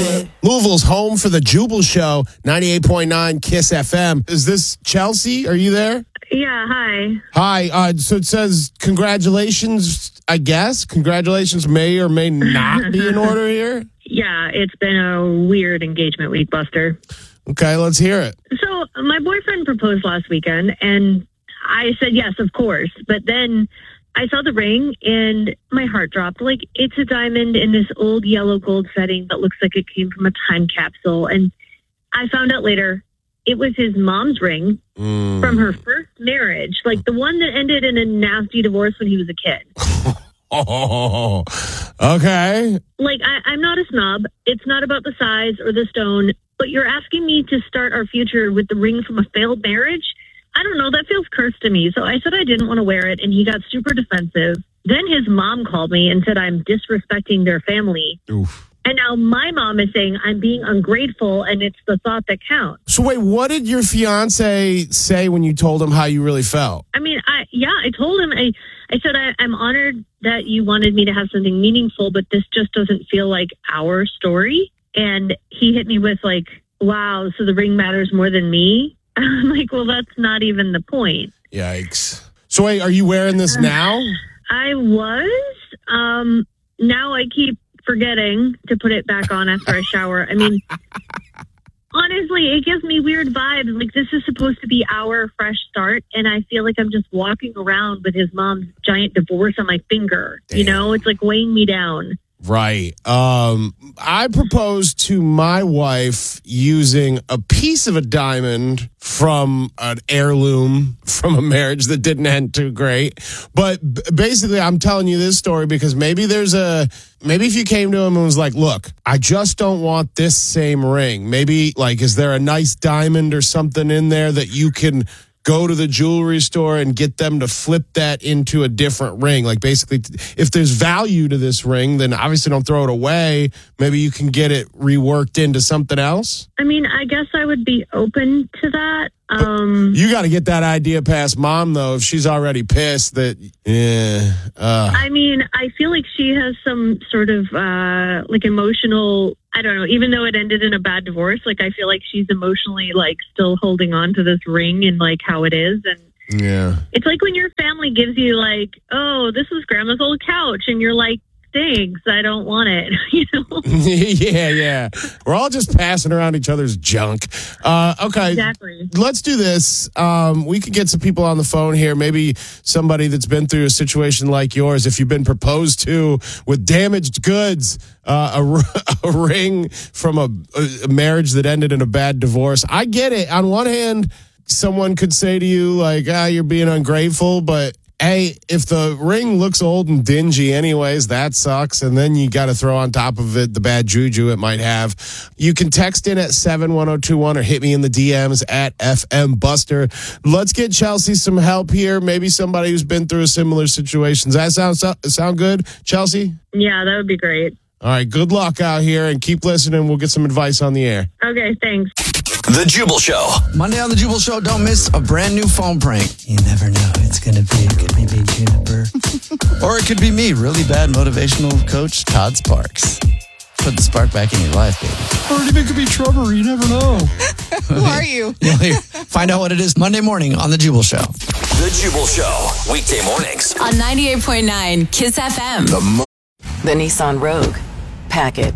it. Louisville's home for the Jubal Show, 98.9 KISS FM. Is this Chelsea? Are you there? Yeah, hi. Hi. So it says congratulations, I guess. Congratulations may or may not be in order here. Yeah, it's been a weird engagement week, Buster. Okay, let's hear it. So my boyfriend proposed last weekend, and I said yes, of course. But then I saw the ring, and my heart dropped. Like, it's a diamond in this old yellow gold setting that looks like it came from a time capsule. And I found out later it was his mom's ring from her first marriage, like the one that ended in a nasty divorce when he was a kid. Oh, okay. Like, I'm not a snob. It's not about the size or the stone, but you're asking me to start our future with the ring from a failed marriage? I don't know. That feels cursed to me. So I said I didn't want to wear it, and he got super defensive. Then his mom called me and said I'm disrespecting their family. Oof. And now my mom is saying I'm being ungrateful, and it's the thought that counts. So wait, what did your fiance say when you told him how you really felt? I mean, I told him, I said, I'm honored that you wanted me to have something meaningful, but this just doesn't feel like our story. And he hit me with like, wow, so the ring matters more than me? I'm like, well, that's not even the point. Yikes. So wait, are you wearing this now? I was. Now I keep forgetting to put it back on after I shower. I mean, honestly, it gives me weird vibes. Like, this is supposed to be our fresh start, and I feel like I'm just walking around with his mom's giant divorce on my finger. Damn. You know, it's like weighing me down. Right. I proposed to my wife using a piece of a diamond from an heirloom from a marriage that didn't end too great. But basically, I'm telling you this story because maybe if you came to him and was like, look, I just don't want this same ring. Maybe, like, is there a nice diamond or something in there that you can go to the jewelry store and get them to flip that into a different ring? Like, basically, if there's value to this ring, then obviously don't throw it away. Maybe you can get it reworked into something else. I mean, I guess I would be open to that. You got to get that idea past mom, though, if she's already pissed that, I mean, I feel like she has some sort of, like, emotional, I don't know, even though it ended in a bad divorce, like, I feel like she's emotionally, like, still holding on to this ring and, like, how it is. And yeah, it's like when your family gives you, like, oh, this was grandma's old couch, and you're like, thanks, I don't want it. You know? Yeah. We're all just passing around each other's junk. Okay. Exactly. Let's do this. We could get some people on the phone here. Maybe somebody that's been through a situation like yours. If you've been proposed to with damaged goods, a ring from a marriage that ended in a bad divorce. I get it. On one hand, someone could say to you, like, you're being ungrateful, but hey, if the ring looks old and dingy anyways, that sucks. And then you got to throw on top of it the bad juju it might have. You can text in at 71021 or hit me in the DMs at FM Buster. Let's get Chelsea some help here. Maybe somebody who's been through a similar situation. Does that sound good, Chelsea? Yeah, that would be great. All right, good luck out here and keep listening. We'll get some advice on the air. Okay, thanks. The Jubal Show. Monday on The Jubal Show, don't miss a brand new phone prank. You never know who it's going to be. It could be me, Juniper. Or it could be me, really bad motivational coach, Todd Sparks. Put the spark back in your life, baby. Or even it could be Trevor. You never know. Who are you? Find out what it is Monday morning on The Jubal Show. The Jubal Show. Weekday mornings. On 98.9 KISS FM. The Nissan Rogue. Pack it.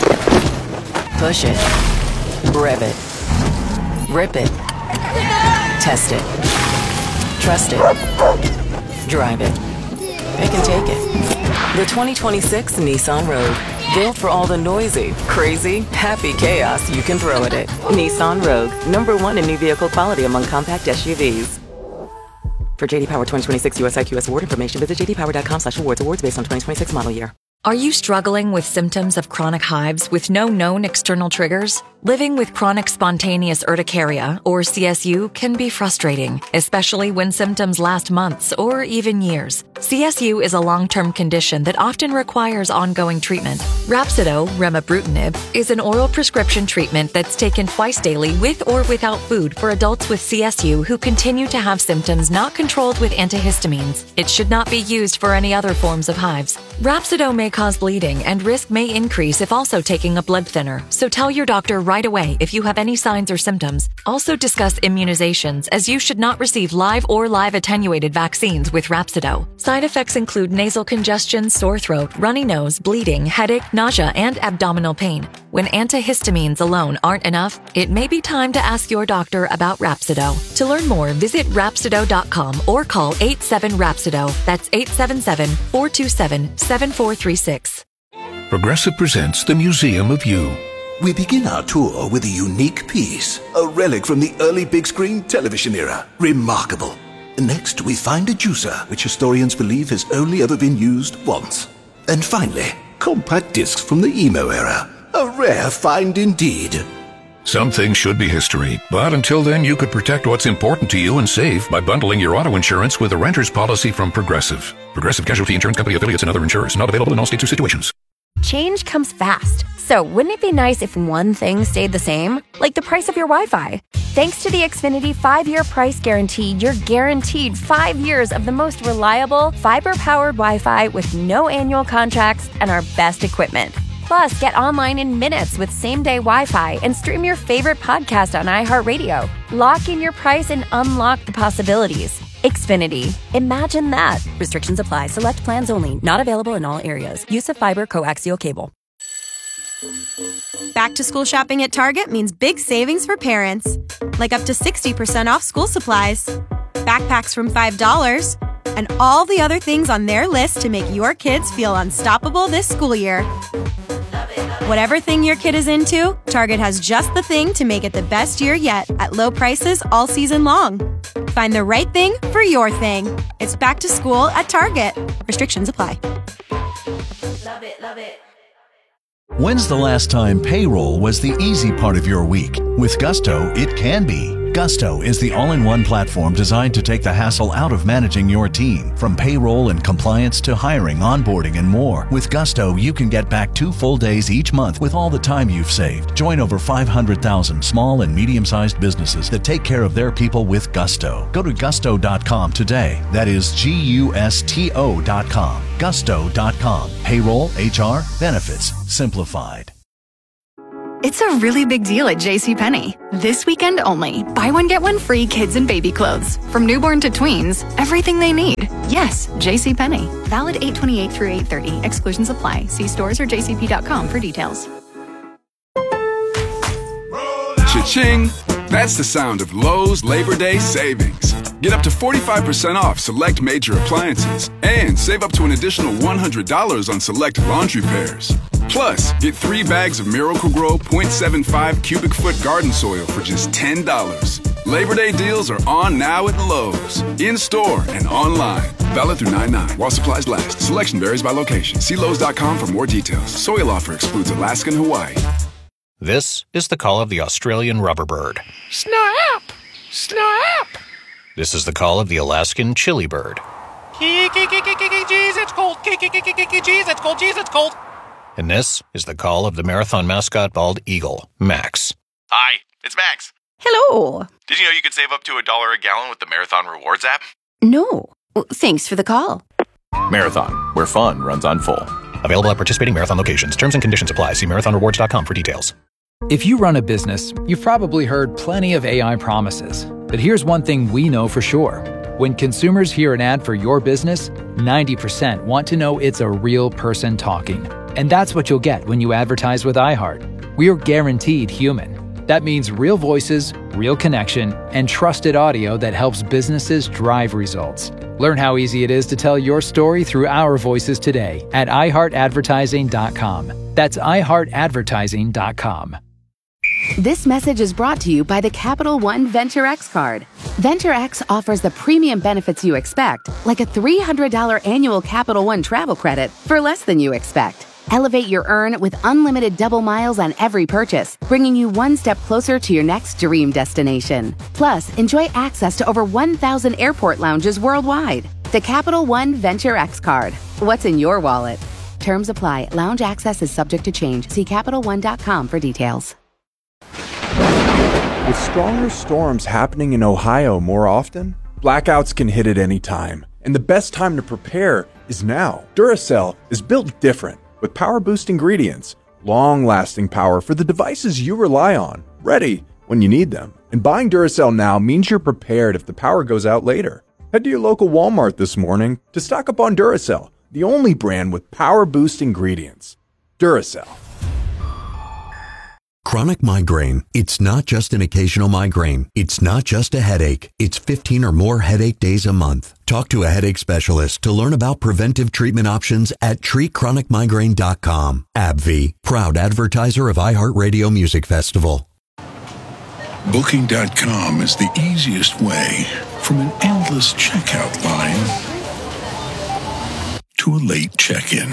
Push it. Rev it. Rip it. Test it. Trust it. Drive it. It can take it. The 2026 Nissan Rogue. Built for all the noisy, crazy, happy chaos you can throw at it. Nissan Rogue. #1 in new vehicle quality among compact SUVs. For JD Power 2026 US IQS award information, visit jdpower.com/awards. Awards based on 2026 model year. Are you struggling with symptoms of chronic hives with no known external triggers? Living with chronic spontaneous urticaria, or CSU, can be frustrating, especially when symptoms last months or even years. CSU is a long-term condition that often requires ongoing treatment. Rhapsido, remibrutinib, is an oral prescription treatment that's taken twice daily with or without food for adults with CSU who continue to have symptoms not controlled with antihistamines. It should not be used for any other forms of hives. Rhapsido may cause bleeding and risk may increase if also taking a blood thinner, so tell your doctor right away if you have any signs or symptoms. Also discuss immunizations, as you should not receive live or live attenuated vaccines with Rhapsido. Side effects include nasal congestion, sore throat, runny nose, bleeding, headache, nausea, and abdominal pain. When antihistamines alone aren't enough, it may be time to ask your doctor about Rhapsido. To learn more, visit Rhapsido.com or call 87-RHAPSIDO. That's 877-427-7436. Progressive presents The Museum of You. We begin our tour with a unique piece, a relic from the early big screen television era. Remarkable. Next, we find a juicer, which historians believe has only ever been used once. And finally, compact discs from the emo era. A rare find indeed. Some things should be history, but until then you could protect what's important to you and save by bundling your auto insurance with a renter's policy from Progressive. Progressive Casualty Insurance Company affiliates and other insurers. Not available in all states or situations. Change comes fast. So wouldn't it be nice if one thing stayed the same? Like the price of your Wi-Fi. Thanks to the Xfinity 5-year price guarantee, you're guaranteed 5 years of the most reliable, fiber-powered Wi-Fi with no annual contracts and our best equipment. Plus, get online in minutes with same-day Wi-Fi and stream your favorite podcast on iHeartRadio. Lock in your price and unlock the possibilities. Xfinity. Imagine that. Restrictions apply. Select plans only. Not available in all areas. Use of fiber coaxial cable. Back to school shopping at Target means big savings for parents. Like up to 60% off school supplies. Backpacks from $5. And all the other things on their list to make your kids feel unstoppable this school year. Whatever thing your kid is into, Target has just the thing to make it the best year yet at low prices all season long. Find the right thing for your thing. It's back to school at Target. Restrictions apply. Love it, love it. When's the last time payroll was the easy part of your week? With Gusto, it can be. Gusto is the all-in-one platform designed to take the hassle out of managing your team. From payroll and compliance to hiring, onboarding, and more. With Gusto, you can get back 2 full days each month with all the time you've saved. Join over 500,000 small and medium-sized businesses that take care of their people with Gusto. Go to gusto.com today. That is GUSTO.com. Gusto.com. Payroll, HR, benefits, simplified. It's a really big deal at JCPenney. This weekend only. Buy one, get one free kids and baby clothes. From newborn to tweens, everything they need. Yes, JCPenney. Valid 8/28 through 8/30. Exclusions apply. See stores or jcp.com for details. Cha-ching! That's the sound of Lowe's Labor Day savings. Get up to 45% off select major appliances and save up to an additional $100 on select laundry pairs. Plus, get 3 bags of Miracle-Gro 0.75 cubic foot garden soil for just $10. Labor Day deals are on now at Lowe's. In-store and online. Valid through 9/9 while supplies last. Selection varies by location. See Lowe's.com for more details. Soil offer excludes Alaska and Hawaii. This is the call of the Australian rubberbird. Snap! Snap! This is the call of the Alaskan chili bird. Jeez, it's cold. Jeez, it's cold. Jeez, it's cold. And this is the call of the marathon mascot bald eagle, Max. Hi, it's Max. Hello. Did you know you could save up to $1 a gallon with the Marathon Rewards app? No. Thanks for the call. Marathon, where fun runs on full. Available at participating marathon locations. Terms and conditions apply. See marathonrewards.com for details. If you run a business, you've probably heard plenty of AI promises. But here's one thing we know for sure. When consumers hear an ad for your business, 90% want to know it's a real person talking. And that's what you'll get when you advertise with iHeart. We're guaranteed human. That means real voices, real connection, and trusted audio that helps businesses drive results. Learn how easy it is to tell your story through our voices today at iHeartAdvertising.com. That's iHeartAdvertising.com. This message is brought to you by the Capital One Venture X card. Venture X offers the premium benefits you expect, like a $300 annual Capital One travel credit for less than you expect. Elevate your earn with unlimited double miles on every purchase, bringing you one step closer to your next dream destination. Plus, enjoy access to over 1,000 airport lounges worldwide. The Capital One Venture X card. What's in your wallet? Terms apply. Lounge access is subject to change. See CapitalOne.com for details. With stronger storms happening in Ohio more often, blackouts can hit at any time. And the best time to prepare is now. Duracell is built different, with power-boost ingredients, long-lasting power for the devices you rely on, ready when you need them. And buying Duracell now means you're prepared if the power goes out later. Head to your local Walmart this morning to stock up on Duracell, the only brand with power-boost ingredients. Duracell. Chronic migraine. It's not just an occasional migraine. It's not just a headache. It's 15 or more headache days a month. Talk to a headache specialist to learn about preventive treatment options at treatchronicmigraine.com. AbbVie, proud advertiser of iHeartRadio Music Festival. Booking.com is the easiest way from an endless checkout line to a late check-in.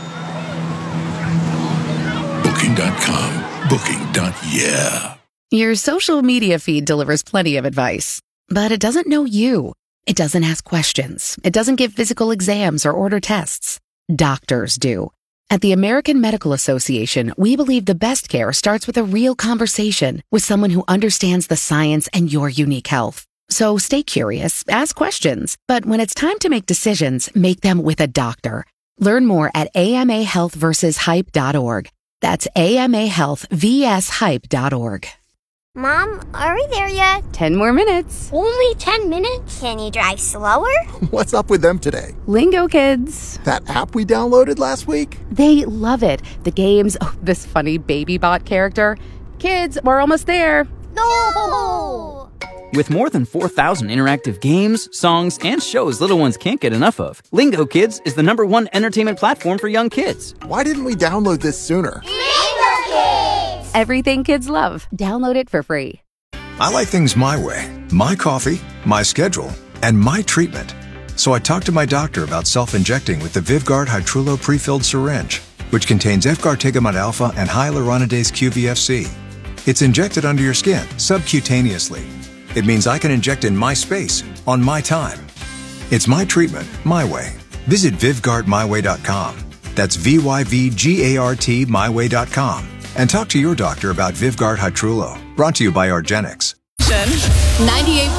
Booking.com. Booking.yeah. Your social media feed delivers plenty of advice, but it doesn't know you. It doesn't ask questions. It doesn't give physical exams or order tests. Doctors do. At the American Medical Association, we believe the best care starts with a real conversation with someone who understands the science and your unique health. So stay curious, ask questions, but when it's time to make decisions, make them with a doctor. Learn more at amahealthversushype.org. That's amahealthvshype.org. Mom, are we there yet? 10 more minutes. Only 10 minutes? Can you drive slower? What's up with them today? Lingo Kids. That app we downloaded last week? They love it. The games, this funny baby bot character. Kids, we're almost there. No! With more than 4,000 interactive games, songs, and shows little ones can't get enough of, Lingo Kids is the #1 entertainment platform for young kids. Why didn't we download this sooner? Lingo Kids! Everything kids love. Download it for free. I like things my way. My coffee, my schedule, and my treatment. So I talked to my doctor about self-injecting with the Vyvgart Hytrulo pre-filled syringe, which contains efgartigimod alpha and hyaluronidase QVFC. It's injected under your skin, subcutaneously. It means I can inject in my space, on my time. It's my treatment, my way. Visit VyvgartMyWay.com. That's VYVGART MyWay.com. And talk to your doctor about Vyvgart Hytrulo. Brought to you by argenx. 98